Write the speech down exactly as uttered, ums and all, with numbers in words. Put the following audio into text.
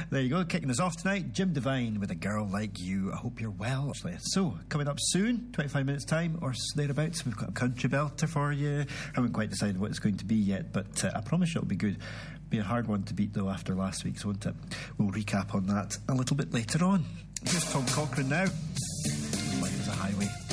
There you go, kicking us off tonight, Jim Devine with A Girl Like You. I hope you're well. So, coming up soon, twenty-five minutes time or thereabouts, we've got a country belter for you. I haven't quite decided what it's going to be yet, but uh, I promise you it'll be good. Be a hard one to beat though after last week's, won't it? We'll recap on that a little bit later on. Here's Tom Cochrane now. Life is a Highway.